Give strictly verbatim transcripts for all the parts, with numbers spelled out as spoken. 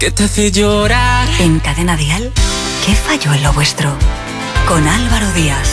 ¿Qué te hace llorar? En Cadena Dial, ¿qué falló en lo vuestro? Con Álvaro Díaz.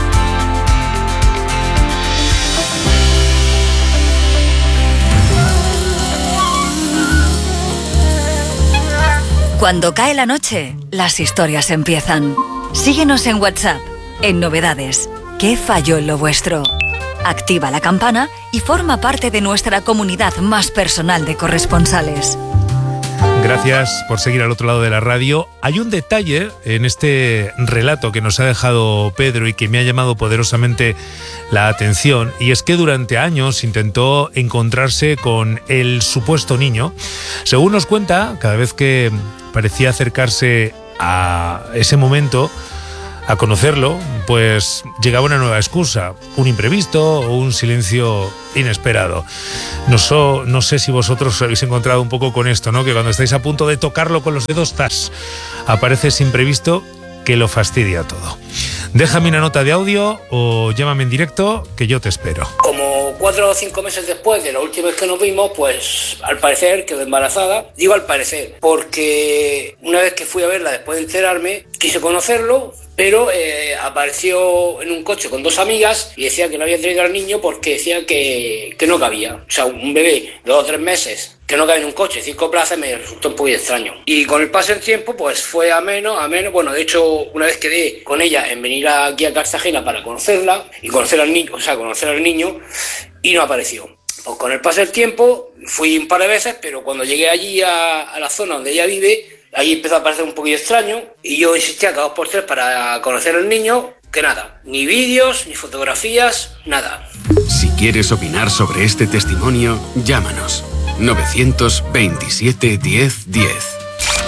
Cuando cae la noche, las historias empiezan. Síguenos en WhatsApp, en Novedades. ¿Qué falló en lo vuestro? Activa la campana y forma parte de nuestra comunidad más personal de corresponsales. Gracias por seguir al otro lado de la radio. Hay un detalle en este relato que nos ha dejado Pedro y que me ha llamado poderosamente la atención, y es que durante años intentó encontrarse con el supuesto niño. Según nos cuenta, cada vez que parecía acercarse a ese momento, a conocerlo, pues llegaba una nueva excusa, un imprevisto o un silencio inesperado. No, so, no sé si vosotros os habéis encontrado un poco con esto, ¿no? Que cuando estáis a punto de tocarlo con los dedos, ¡tas!, aparece ese imprevisto que lo fastidia todo. Déjame una nota de audio o llámame en directo, que yo te espero. Como cuatro o cinco meses después de la última vez que nos vimos, pues al parecer quedó embarazada. Digo al parecer, porque una vez que fui a verla después de enterarme, quise conocerlo, pero eh, apareció en un coche con dos amigas y decía que no había traído al niño porque decía que, que no cabía. O sea, un bebé de dos o tres meses que no cabe en un coche, cinco plazas, me resultó un poco extraño. Y con el paso del tiempo, pues fue a menos, a menos. Bueno, de hecho, una vez quedé con ella en venir aquí a Cartagena para conocerla y conocer al niño, o sea, conocer al niño, y no apareció. Pues con el paso del tiempo fui un par de veces, pero cuando llegué allí a, a la zona donde ella vive, ahí empezó a parecer un poquito extraño y yo insistía cada dos por tres para conocer al niño, que nada, ni vídeos, ni fotografías, nada. Si quieres opinar sobre este testimonio, llámanos. novecientos veintisiete diez diez.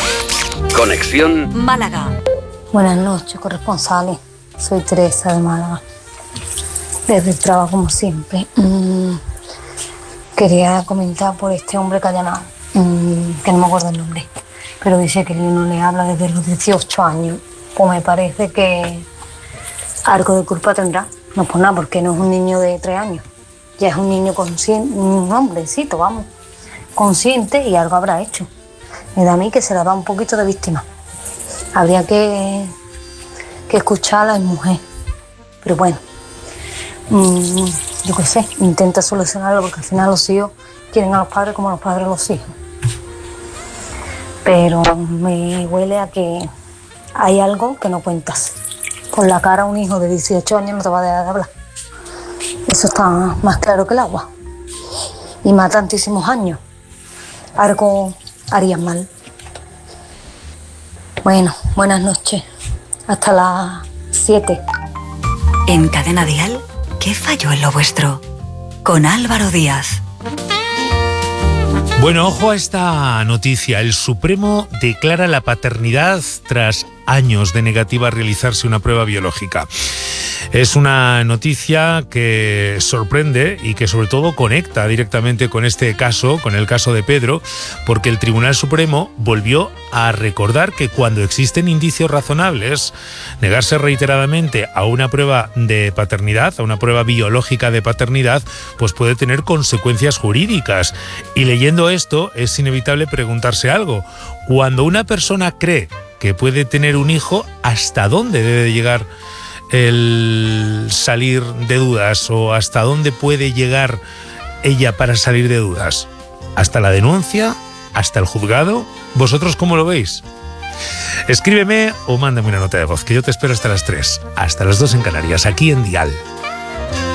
Conexión Málaga. Buenas noches, corresponsales. Soy Teresa de Málaga. Desde el trabajo, como siempre. Mm, quería comentar por este hombre que ha llamado, mm, que no me acuerdo el nombre, pero dice que él no le habla desde los dieciocho años. Pues me parece que algo de culpa tendrá. No por nada, porque no es un niño de tres años. Ya es un niño consciente, un hombrecito, vamos, consciente, y algo habrá hecho. Me da a mí que se le da un poquito de víctima. Habría que, que escuchar a la mujer. Pero bueno, mmm, yo qué sé, intenta solucionarlo, porque al final los hijos quieren a los padres como los padres a los hijos. Pero me huele a que hay algo que no cuentas. Con la cara a un hijo de dieciocho años no te va a dejar de hablar. Eso está más claro que el agua. Y más tantísimos años. Algo harías mal. Bueno, buenas noches. Hasta las siete. En Cadena Dial, ¿qué falló en lo vuestro? Con Álvaro Díaz. Bueno, ojo a esta noticia. El Supremo declara la paternidad tras años de negativa a realizarse una prueba biológica. Es una noticia que sorprende y que sobre todo conecta directamente con este caso, con el caso de Pedro, porque el Tribunal Supremo volvió a recordar que cuando existen indicios razonables, negarse reiteradamente a una prueba de paternidad, a una prueba biológica de paternidad, pues puede tener consecuencias jurídicas. Y leyendo esto es inevitable preguntarse algo. Cuando una persona cree que puede tener un hijo, ¿hasta dónde debe llegar el salir de dudas, o hasta dónde puede llegar ella para salir de dudas? ¿Hasta la denuncia? ¿Hasta el juzgado? ¿Vosotros cómo lo veis? Escríbeme o mándame una nota de voz, que yo te espero hasta las tres, hasta las dos en Canarias, aquí en Dial.